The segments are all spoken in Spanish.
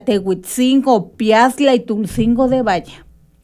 Tehuitzingo, Piazla y Tulcingo de Valle.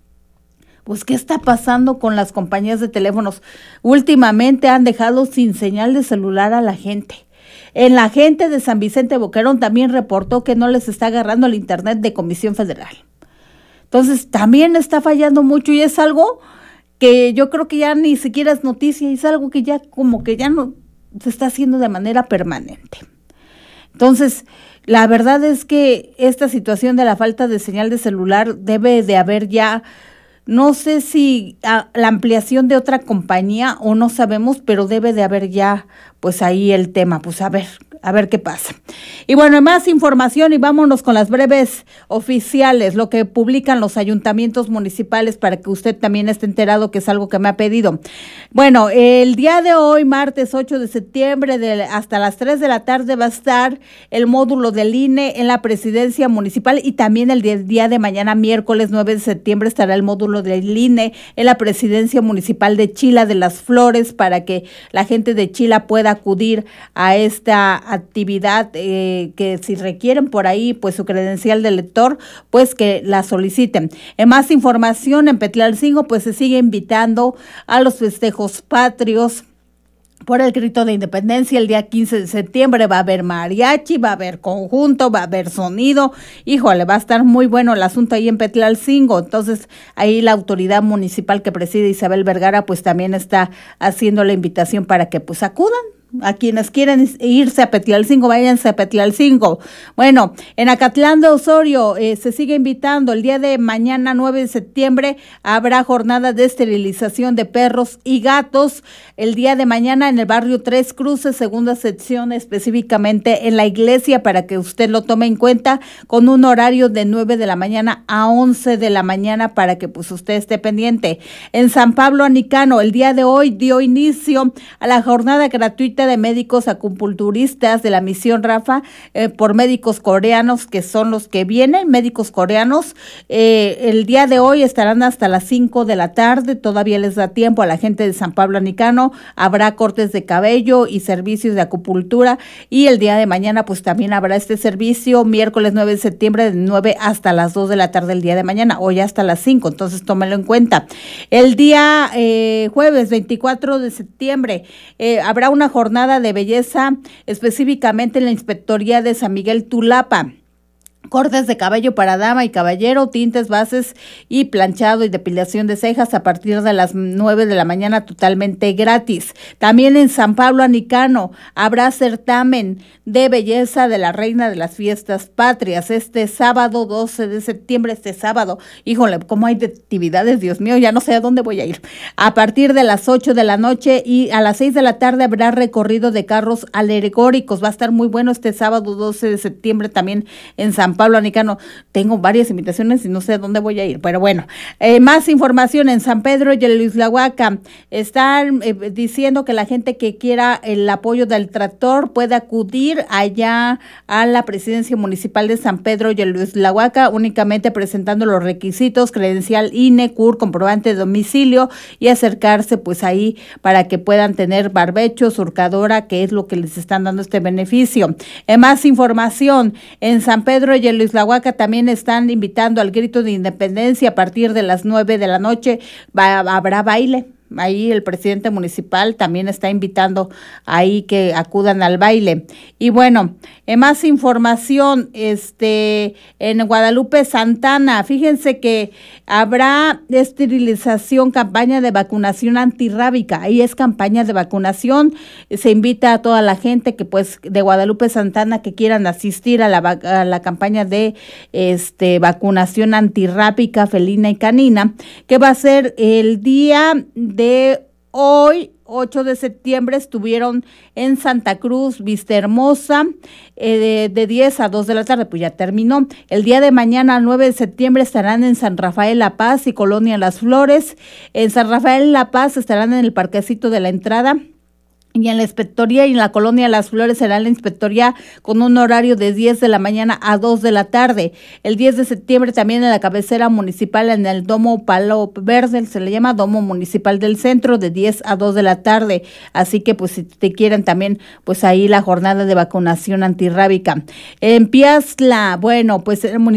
Pues, ¿qué está pasando con las compañías de teléfonos? Últimamente han dejado sin señal de celular a la gente. La gente de San Vicente Boquerón también reportó que no les está agarrando el internet de Comisión Federal. Entonces, también está fallando mucho y es algo que yo creo que ya ni siquiera es noticia, es algo que ya como que ya no se está haciendo de manera permanente. Entonces, la verdad es que esta situación de la falta de señal de celular debe de haber ya, no sé si la ampliación de otra compañía o no sabemos, pero debe de haber ya, pues ahí el tema, pues a ver qué pasa. Y bueno, más información y vámonos con las breves oficiales, lo que publican los ayuntamientos municipales para que usted también esté enterado, que es algo que me ha pedido. Bueno, el día de hoy, martes 8 de septiembre, hasta las 3 de la tarde va a estar el módulo del INE en la presidencia municipal y también el día de mañana, miércoles 9 de septiembre, estará el módulo del INE en la presidencia municipal de Chila de las Flores para que la gente de Chila pueda acudir a esta actividad, que si requieren por ahí pues su credencial de lector, pues que la soliciten. En más información, en Petlalcingo pues se sigue invitando a los festejos patrios por el grito de independencia. El día 15 de septiembre va a haber mariachi, va a haber conjunto, va a haber sonido. Híjole, va a estar muy bueno el asunto ahí en Petlalcingo. Entonces, ahí la autoridad municipal que preside Isabel Vergara, pues también está haciendo la invitación para que pues acudan. A quienes quieren irse a Petlalcingo, váyanse a Petlalcingo. Bueno, en Acatlán de Osorio se sigue invitando. El día de mañana, 9 de septiembre, habrá jornada de esterilización de perros y gatos. El día de mañana en el barrio Tres Cruces, segunda sección, específicamente en la iglesia, para que usted lo tome en cuenta, con un horario de 9 de la mañana a 11 de la mañana para que pues usted esté pendiente. En San Pablo Anicano, el día de hoy dio inicio a la jornada gratuita de médicos acupunturistas de la misión Rafa por médicos coreanos, que son los que vienen, médicos coreanos. El día de hoy estarán hasta las 5 de la tarde, todavía les da tiempo a la gente de San Pablo Anicano, habrá cortes de cabello y servicios de acupuntura, y el día de mañana pues también habrá este servicio, miércoles 9 de septiembre, de 9 hasta las 2 de la tarde el día de mañana, hoy hasta las 5, entonces tómenlo en cuenta. El día jueves 24 de septiembre habrá una jornada de belleza, específicamente en la Inspectoría de San Miguel Tulapa. Cortes de cabello para dama y caballero, tintes, bases y planchado y depilación de cejas a partir de las 9 de la mañana, totalmente gratis. También en San Pablo Anicano habrá certamen de belleza de la reina de las fiestas patrias este sábado 12 de septiembre, híjole, cómo hay de actividades, Dios mío, ya no sé a dónde voy a ir. A partir de las 8 de la noche y a las 6 de la tarde habrá recorrido de carros alegóricos, va a estar muy bueno este sábado 12 de septiembre también en San Pablo Anicano. Tengo varias invitaciones y no sé a dónde voy a ir, pero bueno, más información en San Pedro y en Luislahuaca. Están diciendo que la gente que quiera el apoyo del tractor puede acudir allá a la presidencia municipal de San Pedro y en Luislahuaca, únicamente presentando los requisitos, credencial INE, CUR, comprobante de domicilio, y acercarse pues ahí para que puedan tener barbecho, surcadora, que es lo que les están dando este beneficio. Más información en San Pedro y en Luislahuaca también están invitando al grito de independencia a partir de las 9 de la noche. Habrá baile. Ahí el presidente municipal también está invitando ahí que acudan al baile. Y bueno, más información en Guadalupe Santana, fíjense que habrá esterilización, campaña de vacunación antirrábica. Ahí es campaña de vacunación, se invita a toda la gente que pues de Guadalupe Santana que quieran asistir a la campaña de vacunación antirrábica felina y canina, que va a ser el día de hoy, 8 de septiembre, estuvieron en Santa Cruz, Vista Hermosa, de 10 a 2 de la tarde, pues ya terminó. El día de mañana, 9 de septiembre, estarán en San Rafael La Paz y Colonia Las Flores. En San Rafael La Paz estarán en el parquecito de la entrada Y en la inspectoría y en la colonia Las Flores será la inspectoría con un horario de 10 de la mañana a 2 de la tarde. El 10 de septiembre también en la cabecera municipal, en el Domo Palo Verde, se le llama Domo Municipal del Centro, de 10 a 2 de la tarde. Así que pues si te quieren también, pues ahí la jornada de vacunación antirrábica. En Piazla, bueno, pues el